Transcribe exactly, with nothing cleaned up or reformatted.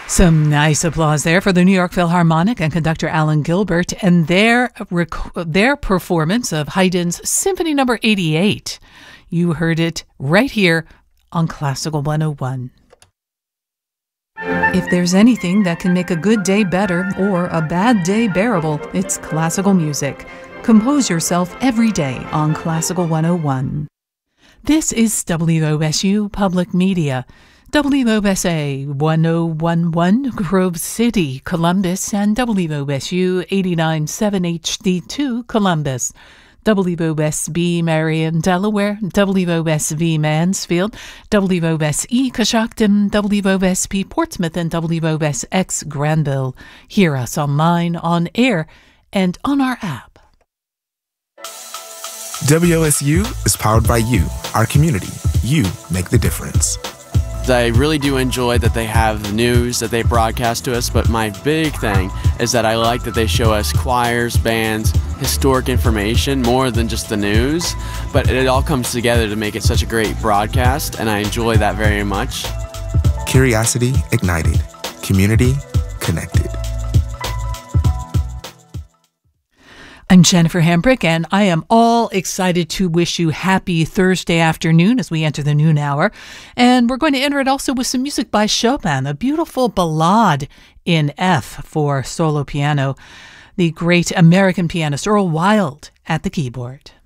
Some nice applause there for the New York Philharmonic and conductor Alan Gilbert and their rec- their performance of Haydn's Symphony Number eighty-eight. You heard it right here on Classical one oh one. If there's anything that can make a good day better or a bad day bearable, it's classical music. Compose yourself every day on Classical one oh one. This is W O S U Public Media. W O S A one oh one point one Grove City, Columbus, and W O S U eighty-nine point seven H D two Columbus. W O S B Marion, Delaware, W O S V Mansfield, W O S E Coshocton, W O S P Portsmouth, and W O S X Granville. Hear us online, on air, and on our app. W O S U is powered by you, our community. You make the difference. I really do enjoy that they have the news that they broadcast to us, but my big thing is that I like that they show us choirs, bands, historic information more than just the news, but it all comes together to make it such a great broadcast, and I enjoy that very much. Curiosity ignited. Community connected. I'm Jennifer Hambrick, and I am all excited to wish you happy Thursday afternoon as we enter the noon hour. And we're going to enter it also with some music by Chopin, a beautiful ballade in F for solo piano. The great American pianist Earl Wild at the keyboard.